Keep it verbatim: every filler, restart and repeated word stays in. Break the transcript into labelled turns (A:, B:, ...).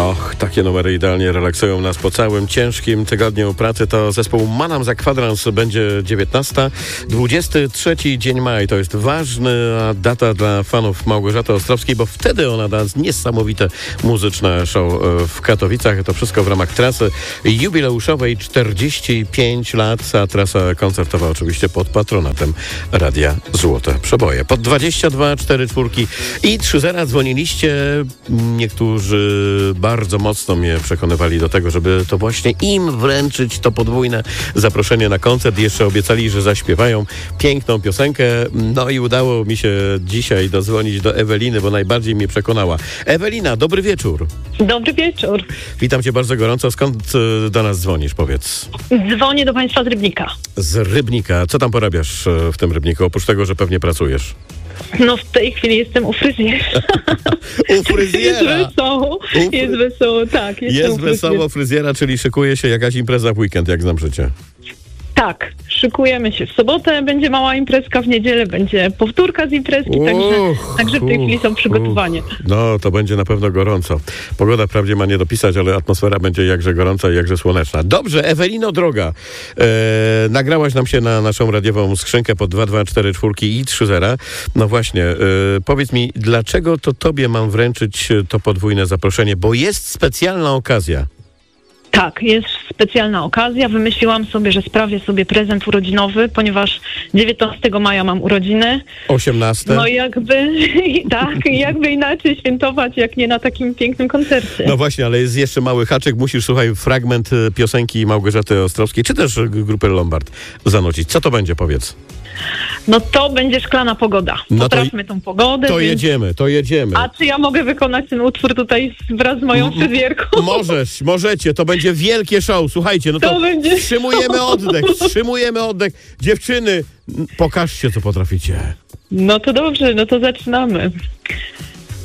A: Och, takie numery idealnie relaksują nas po całym ciężkim tygodniu pracy. To zespół Manam za kwadrans, będzie dziewiętnasta. dwudziesty trzeci dzień maja to jest ważna data dla fanów Małgorzaty Ostrowskiej, bo wtedy ona da niesamowite muzyczne show w Katowicach. To wszystko w ramach trasy jubileuszowej czterdzieści pięć lat, a trasa koncertowa oczywiście pod patronatem Radia Złote Przeboje. Pod dwadzieścia dwa cztery czwórki i trzy zera dzwoniliście. Niektórzy bardzo mocno mnie przekonywali do tego, żeby to właśnie im wręczyć to podwójne zaproszenie na koncert. Jeszcze obiecali, że zaśpiewają piękną piosenkę. No i udało mi się dzisiaj dodzwonić do Eweliny, bo najbardziej mnie przekonała. Ewelina, dobry wieczór.
B: Dobry wieczór.
A: Witam cię bardzo gorąco. Skąd do nas dzwonisz, powiedz?
B: Dzwonię do państwa z Rybnika.
A: Z Rybnika. Co tam porabiasz w tym Rybniku, oprócz tego, że pewnie pracujesz?
B: No w tej chwili jestem u fryzjera.
A: U fryzjera?
B: Jest wesoło,
A: U fry...
B: jest wesoło, tak.
A: Jest wesoło fryzjera, czyli szykuje się jakaś impreza w weekend, jak znam życie.
B: Tak, szykujemy się w sobotę, będzie mała imprezka, w niedzielę będzie powtórka z imprezki, uch, także, także w tej chwili są przygotowania.
A: No, to będzie na pewno gorąco. Pogoda wprawdzie ma nie dopisać, ale atmosfera będzie jakże gorąca i jakże słoneczna. Dobrze, Ewelino droga, e, nagrałaś nam się na naszą radiową skrzynkę pod dwa dwa cztery czwórki i trzy zera. No właśnie, e, powiedz mi, dlaczego to tobie mam wręczyć to podwójne zaproszenie? Bo jest specjalna okazja.
B: Tak, jest specjalna okazja. Wymyśliłam sobie, że sprawię sobie prezent urodzinowy, ponieważ dziewiętnastego maja mam urodziny.
A: osiemnastego
B: No jakby, tak, jakby inaczej świętować, jak nie na takim pięknym koncercie.
A: No właśnie, ale jest jeszcze mały haczyk. Musisz, słuchaj, fragment piosenki Małgorzaty Ostrowskiej, czy też grupy Lombard zanucić. Co to będzie, powiedz?
B: No to będzie Szklana Pogoda.
A: No
B: Poprawmy
A: to,
B: tą pogodę.
A: To
B: więc...
A: jedziemy, to jedziemy.
B: A czy ja mogę wykonać ten utwór tutaj wraz z moją fryzjerką?
A: Możesz, możecie, to będzie wielkie show. Słuchajcie, no to,
B: to będzie
A: wstrzymujemy
B: show.
A: oddech, wstrzymujemy oddech. Dziewczyny, pokażcie, co potraficie.
B: No to dobrze, no to zaczynamy.